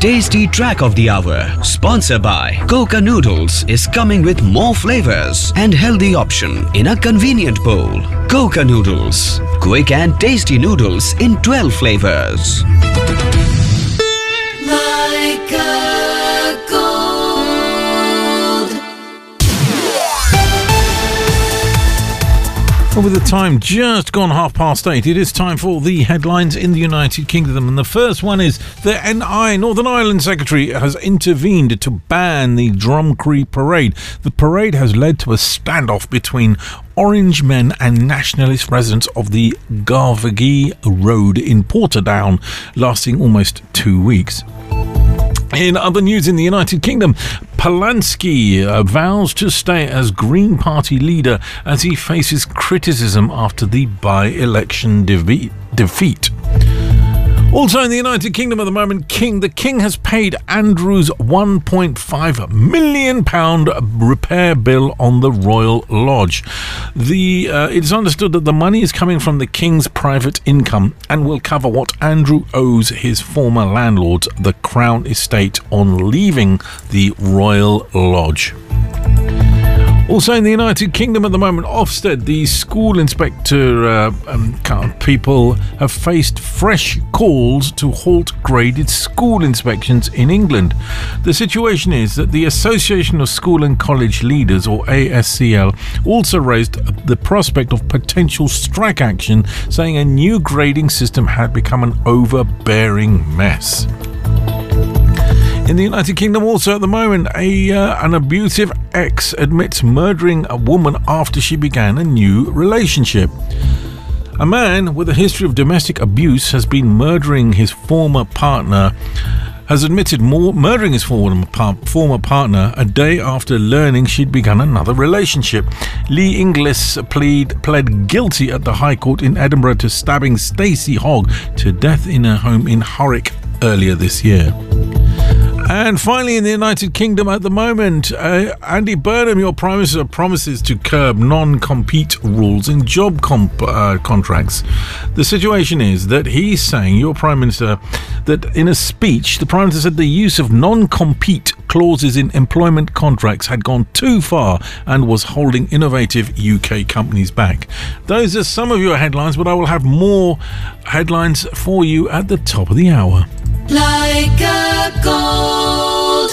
tasty track of the hour. Sponsored by Coca Noodles is coming with more flavors and healthy option in a convenient bowl. Coca Noodles, quick and tasty noodles in 12 flavors. Like a gold. Well, with the time just gone 8:30, it is time for the headlines in the United Kingdom. And the first one is the NI, Northern Ireland Secretary, has intervened to ban the Drumcree Parade. The parade has led to a standoff between Orange men and nationalist residents of the Garvaghy Road in Portadown, lasting almost 2 weeks. In other news in the United Kingdom, Polanski vows to stay as Green Party leader as he faces criticism after the by-election defeat. Also in the United Kingdom at the moment, the King has paid Andrews £1.5 million repair bill on the Royal Lodge. It is understood that the money is coming from the King's private income and will cover what Andrew owes his former landlord, the Crown Estate, on leaving the Royal Lodge. Also in the United Kingdom at the moment, Ofsted, the school inspector people have faced fresh calls to halt graded school inspections in England. The situation is that the Association of School and College Leaders, or ASCL, also raised the prospect of potential strike action, saying a new grading system had become an overbearing mess. In the United Kingdom also at the moment, an abusive ex admits murdering a woman after she began a new relationship. A man with a history of domestic abuse has been murdering his former partner, murdering his former partner a day after learning she'd begun another relationship. Lee Inglis pled guilty at the High Court in Edinburgh to stabbing Stacey Hogg to death in her home in Horwich earlier this year. And finally, in the United Kingdom at the moment, Andy Burnham, your Prime Minister, promises to curb non-compete rules in job contracts. The situation is that he's saying, your Prime Minister, that in a speech, the Prime Minister said the use of non-compete clauses in employment contracts had gone too far and was holding innovative UK companies back. Those are some of your headlines, but I will have more headlines for you at the top of the hour. Like a gold.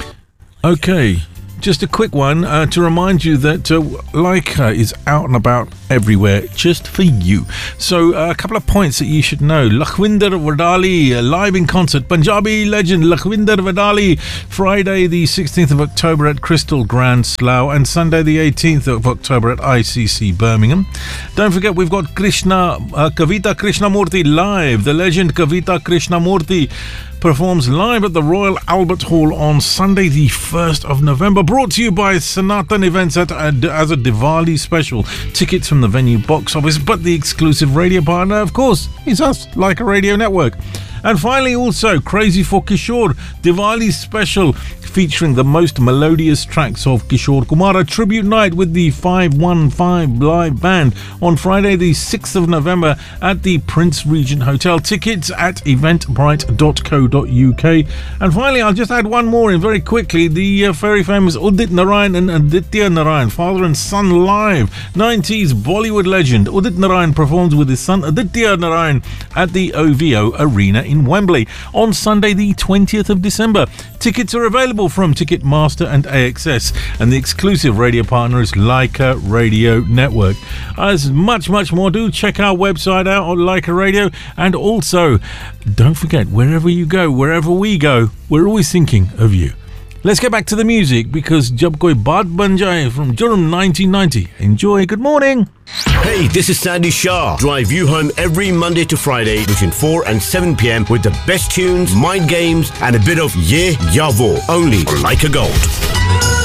Okay, just a quick one to remind you that Leica is out and about everywhere just for you. So a couple of points that you should know. Lakhwinder Wadali live in concert. Punjabi legend Lakhwinder Wadali, Friday the 16th of October at Crystal Grand Slough and Sunday the 18th of October at ICC Birmingham. Don't forget we've got Kavita Krishnamurthy live. The legend Kavita Krishnamurthy performs live at the Royal Albert Hall on Sunday the 1st of November, brought to you by Sanatan Events as a Diwali special. Tickets from the venue box office, but the exclusive radio partner, of course, is us, Like a Radio Network. And finally, also, Crazy for Kishore, Diwali special featuring the most melodious tracks of Kishore Kumar, a tribute night with the 515 live band on Friday the 6th of November at the Prince Regent Hotel. Tickets at eventbrite.co.uk. And finally, I'll just add one more in very quickly. The very famous Udit Narayan and Aditya Narayan, father and son live. 90s Bollywood legend Udit Narayan performs with his son Aditya Narayan at the OVO Arena in Wembley on Sunday the 20th of December. Tickets are available from Ticketmaster and AXS, and the exclusive radio partner is Leica Radio Network. As much more, do check our website out on Leica Radio, and also don't forget, wherever you go, wherever we go, we're always thinking of you. Let's get back to the music, because Jab Koi Baat Ban Jaye from Jurum 1990. Enjoy. Good morning. Hey, this is Sandy Shah. Drive you home every Monday to Friday between 4 and 7 p.m. with the best tunes, mind games, and a bit of Ye Ya Wo, only on Like a Gold.